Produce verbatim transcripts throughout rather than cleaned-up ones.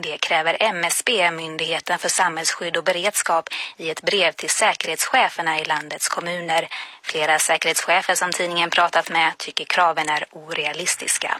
Det kräver M S B, Myndigheten för samhällsskydd och beredskap, i ett brev till säkerhetscheferna i landets kommuner. Flera säkerhetschefer som tidningen pratat med tycker kraven är orealistiska.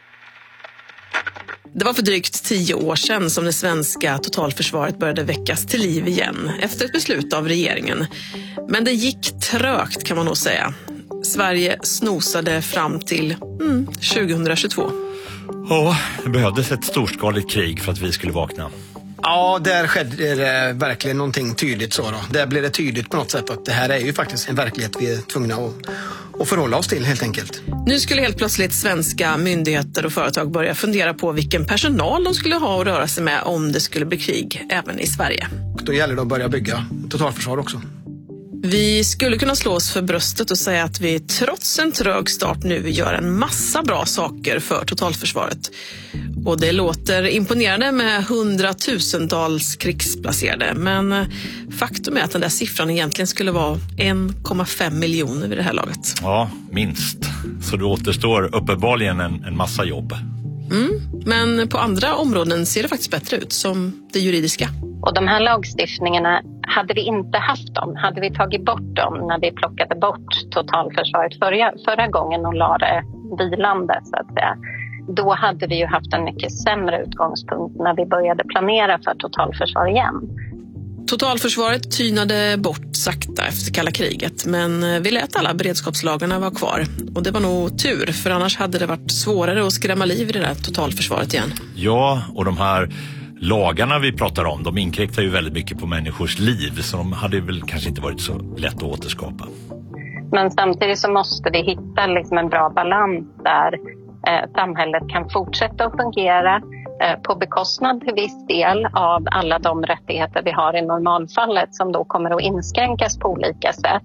Det var för drygt tio år sedan som det svenska totalförsvaret började väckas till liv igen efter ett beslut av regeringen. Men det gick trögt, kan man nog säga. Sverige snosade fram till mm, tjugohundratjugotvå. Ja, det behövdes ett storskaligt krig för att vi skulle vakna. Ja, där skedde det verkligen någonting tydligt så då. Där blev det tydligt på något sätt att det här är ju faktiskt en verklighet vi är tvungna att, att förhålla oss till helt enkelt. Nu skulle helt plötsligt svenska myndigheter och företag börja fundera på vilken personal de skulle ha att röra sig med om det skulle bli krig även i Sverige. Och då gäller det att börja bygga totalförsvar också. Vi skulle kunna slå oss för bröstet och säga att vi trots en trög start nu gör en massa bra saker för totalförsvaret. Och det låter imponerande med hundratusentals krigsplacerade, men faktum är att den där siffran egentligen skulle vara en komma fem miljoner vid det här laget. Ja, minst. Så det återstår uppenbarligen en, en massa jobb. Mm, men på andra områden ser det faktiskt bättre ut, som det juridiska. Och de här lagstiftningarna, hade vi inte haft dem, hade vi tagit bort dem när vi plockade bort totalförsvaret förra, förra gången och la det vilande så att säga, då hade vi ju haft en mycket sämre utgångspunkt när vi började planera för totalförsvar igen. Totalförsvaret tynade bort sakta efter kalla kriget, men vi lät alla beredskapslagarna vara kvar. Och det var nog tur, för annars hade det varit svårare att skrämma liv i det där totalförsvaret igen. Ja, och de här lagarna vi pratar om, de inkräktar ju väldigt mycket på människors liv, så de hade väl kanske inte varit så lätt att återskapa. Men samtidigt så måste vi hitta liksom en bra balans där eh, samhället kan fortsätta att fungera eh, på bekostnad till viss del av alla de rättigheter vi har i normalfallet som då kommer att inskränkas på olika sätt.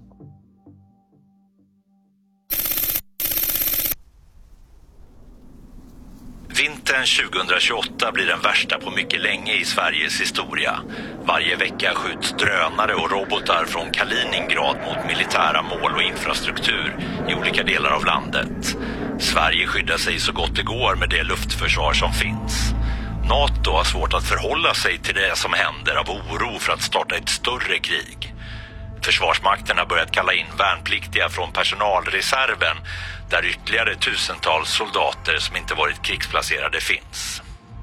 Vintern tjugohundratjugoåtta blir den värsta på mycket länge i Sveriges historia. Varje vecka skjuts drönare och robotar från Kaliningrad mot militära mål och infrastruktur i olika delar av landet. Sverige skyddar sig så gott det går med det luftförsvar som finns. NATO har svårt att förhålla sig till det som händer av oro för att starta ett större krig. Försvarsmakten har börjat kalla in värnpliktiga från personalreserven, där ytterligare tusentals soldater som inte varit krigsplacerade finns.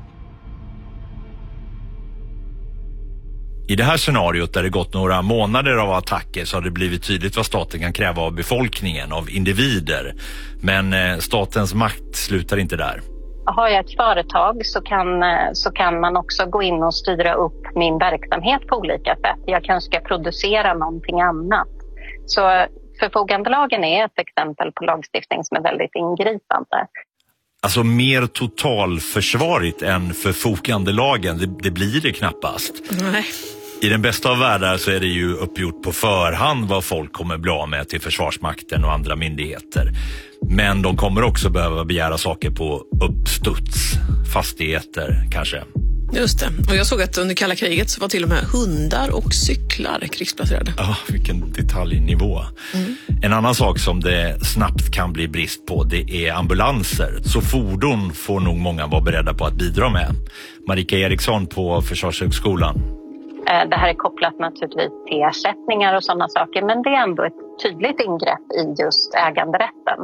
I det här scenariot, där det gått några månader av attacker, så har det blivit tydligt vad staten kan kräva av befolkningen, av individer. Men eh, statens makt slutar inte där. Har jag ett företag så kan, så kan man också gå in och styra upp min verksamhet på olika sätt. Jag kanske ska producera någonting annat. Så förfogandelagen är ett exempel på lagstiftning som är väldigt ingripande. Alltså mer totalförsvarigt än förfogandelagen, det, det blir det knappast. Nej. I den bästa av världar så är det ju uppgjort på förhand vad folk kommer bli av med till Försvarsmakten och andra myndigheter. Men de kommer också behöva begära saker på uppstuds, fastigheter kanske. Just det. Och jag såg att under kalla kriget så var till och med hundar och cyklar krigsplacerade. Ja, vilken detaljnivå. Mm. En annan sak som det snabbt kan bli brist på, det är ambulanser. Så fordon får nog många vara beredda på att bidra med. Marika Eriksson på Försvarshögskolan. Det här är kopplat naturligtvis till ersättningar och sådana saker, men det är ändå ett tydligt ingrepp i just äganderätten.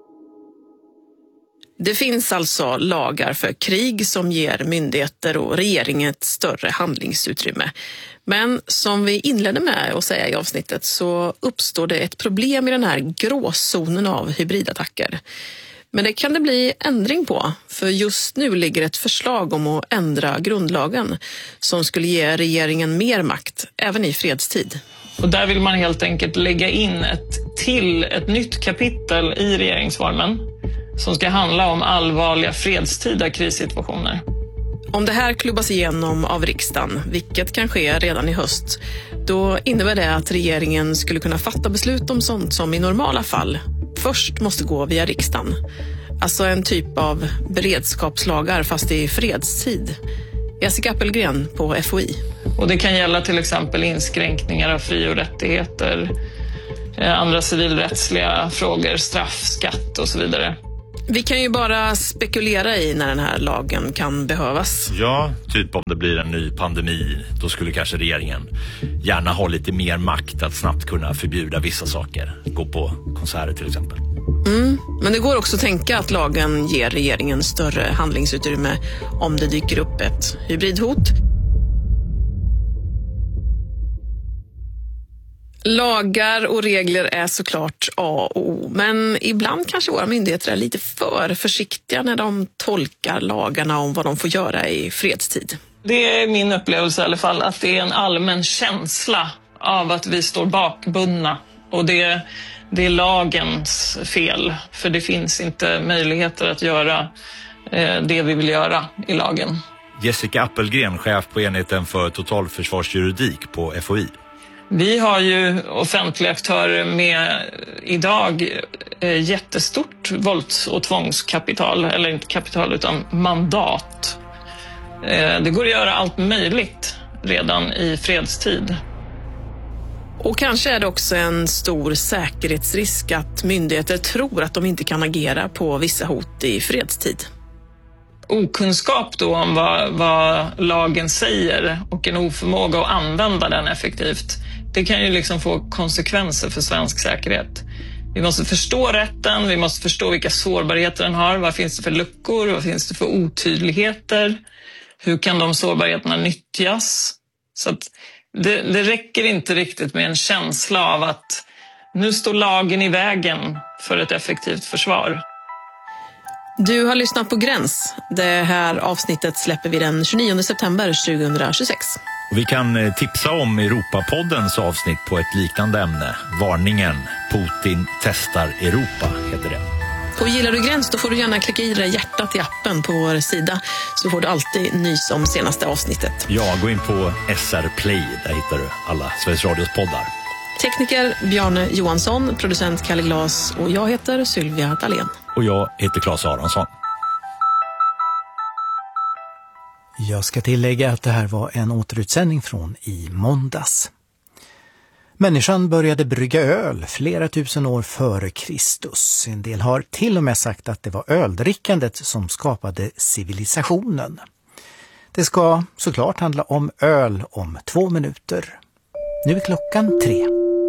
Det finns alltså lagar för krig som ger myndigheter och regeringen ett större handlingsutrymme. Men som vi inledde med att säga i avsnittet så uppstår det ett problem i den här gråzonen av hybridattacker. Men det kan det bli ändring på, för just nu ligger ett förslag om att ändra grundlagen som skulle ge regeringen mer makt, även i fredstid. Och där vill man helt enkelt lägga in ett till, ett nytt kapitel i regeringsformen som ska handla om allvarliga fredstida krissituationer. Om det här klubbas igenom av riksdagen, vilket kan ske redan i höst, då innebär det att regeringen skulle kunna fatta beslut om sånt som i normala fall först måste gå via riksdagen. Alltså en typ av beredskapslagar fast i fredstid. Jessica Appelgren på F O I. Och det kan gälla till exempel inskränkningar av fri- och rättigheter, andra civilrättsliga frågor, straff, skatt och så vidare. Vi kan ju bara spekulera i när den här lagen kan behövas. Ja, typ om det blir en ny pandemi, då skulle kanske regeringen gärna ha lite mer makt att snabbt kunna förbjuda vissa saker. Gå på konserter till exempel. Mm, men det går också att tänka att lagen ger regeringen större handlingsutrymme om det dyker upp ett hybridhot. Lagar och regler är såklart A och O, men ibland kanske våra myndigheter är lite för försiktiga när de tolkar lagarna om vad de får göra i fredstid. Det är min upplevelse i alla fall, att det är en allmän känsla av att vi står bakbundna. Och det, det är lagens fel, för det finns inte möjligheter att göra eh, det vi vill göra i lagen. Jessica Appelgren, chef på enheten för totalförsvarsjuridik på F O I. Vi har ju offentliga aktörer med idag eh, jättestort vålds- och tvångskapital, eller inte kapital utan mandat. Eh, det går att göra allt möjligt redan i fredstid. Och kanske är det också en stor säkerhetsrisk att myndigheter tror att de inte kan agera på vissa hot i fredstid. Okunskap då om vad, vad lagen säger och en oförmåga att använda den effektivt, det kan ju liksom få konsekvenser för svensk säkerhet. Vi måste förstå rätten, vi måste förstå vilka sårbarheter den har, vad finns det för luckor, vad finns det för otydligheter, hur kan de sårbarheterna nyttjas. Så att det, det räcker inte riktigt med en känsla av att nu står lagen i vägen för ett effektivt försvar. Du har lyssnat på Gräns. Det här avsnittet släpper vi den tjugonionde september tjugohundratjugosex. Vi kan tipsa om Europapoddens avsnitt på ett liknande ämne. Varningen, Putin testar Europa heter det. Och gillar du Gräns, då får du gärna klicka i det hjärtat i appen på vår sida, så får du alltid nys om senaste avsnittet. Ja, gå in på S R Play, där hittar du alla Sveriges Radios poddar. Tekniker Bjarne Johansson, producent Kalle Glas och jag heter Sylvia Dahlén. Och jag heter Claes Aronsson. Jag ska tillägga att det här var en återutsändning från i måndags. Människan började brygga öl flera tusen år före Kristus. En del har till och med sagt att det var öldrickandet som skapade civilisationen. Det ska såklart handla om öl om två minuter. Nu är klockan tre.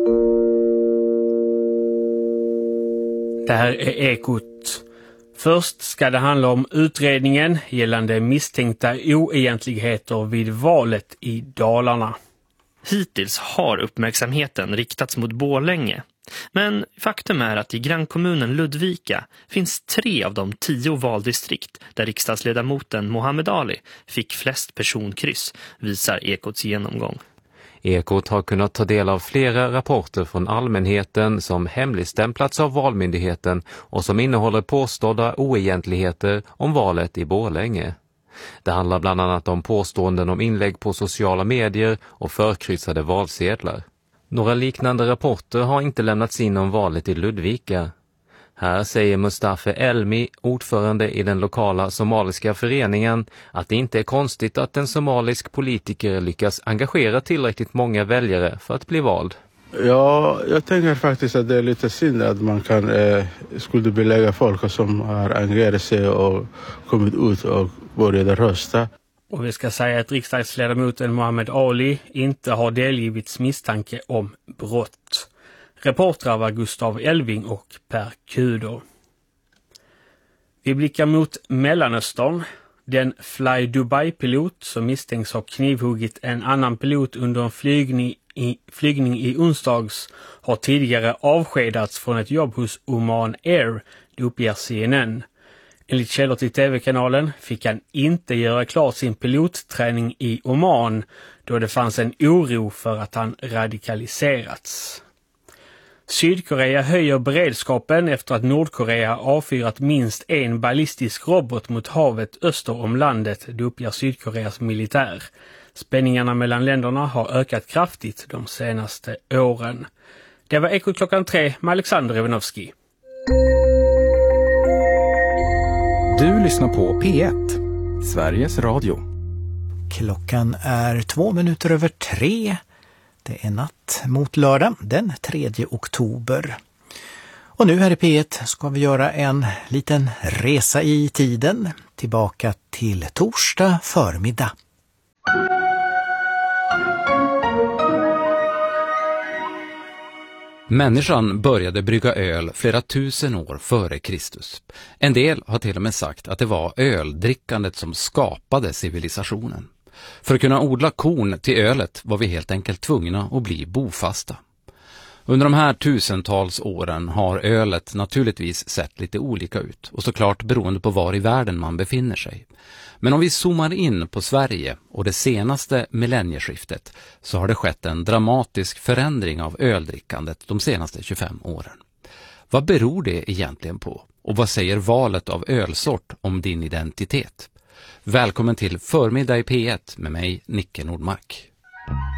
Det här är Ekot. Först ska det handla om utredningen gällande misstänkta oegentligheter vid valet i Dalarna. Hittills har uppmärksamheten riktats mot Borlänge. Men faktum är att i grannkommunen Ludvika finns tre av de tio valdistrikt där riksdagsledamoten Mohammed Ali fick flest personkryss, visar Ekots genomgång. Ekot har kunnat ta del av flera rapporter från allmänheten som hemligstämplats av Valmyndigheten och som innehåller påstådda oegentligheter om valet i Borlänge. Det handlar bland annat om påståenden om inlägg på sociala medier och förkryssade valsedlar. Några liknande rapporter har inte lämnats in om valet i Ludvika. Här säger Mustafa Elmi, ordförande i den lokala somaliska föreningen, att det inte är konstigt att en somalisk politiker lyckas engagera tillräckligt många väljare för att bli vald. Ja, jag tänker faktiskt att det är lite synd att man kan eh, skuldbelägga folk som har engagerat sig och kommit ut och började rösta. Och vi ska säga att riksdagsledamoten Mohammed Ali inte har delgivits misstanke om brott. Reportrar var Gustav Elving och Per Kudo. Vi blickar mot Mellanöstern. Den Fly Dubai-pilot som misstänks ha knivhuggit en annan pilot under en flygning i, flygning i onsdags har tidigare avskedats från ett jobb hos Oman Air, det uppger C N N. Enligt källor till tv-kanalen fick han inte göra klart sin pilotträning i Oman då det fanns en oro för att han radikaliserats. Sydkorea höjer beredskapen efter att Nordkorea avfyrat minst en ballistisk robot mot havet öster om landet, det uppger Sydkoreas militär. Spänningarna mellan länderna har ökat kraftigt de senaste åren. Det var Ekot klockan tre med Alexander Ivanovski. Du lyssnar på P ett, Sveriges Radio. Klockan är två minuter över tre. Det är natt mot lördag den tredje oktober. Och nu här i P ett ska vi göra en liten resa i tiden, tillbaka till torsdag förmiddag. Människan började brygga öl flera tusen år före Kristus. En del har till och med sagt att det var öldrickandet som skapade civilisationen. För att kunna odla korn till ölet var vi helt enkelt tvungna att bli bofasta. Under de här tusentals åren har ölet naturligtvis sett lite olika ut och såklart beroende på var i världen man befinner sig. Men om vi zoomar in på Sverige och det senaste millennieskiftet så har det skett en dramatisk förändring av öldrickandet de senaste tjugofem åren. Vad beror det egentligen på? Och vad säger valet av ölsort om din identitet? Välkommen till Förmiddag i P ett med mig, Nicke Nordmark.